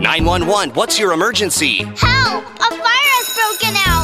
911, what's your emergency? Help! A fire has broken out!